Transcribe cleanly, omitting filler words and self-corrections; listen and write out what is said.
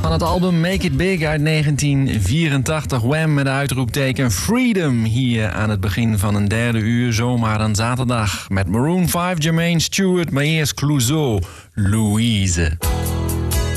Van het album Make It Big uit 1984. Wham met de uitroepteken Freedom. Hier aan het begin van een derde uur, zomaar een zaterdag. Met Maroon 5, Jermaine Stewart, maar eerst Clouseau, Louise.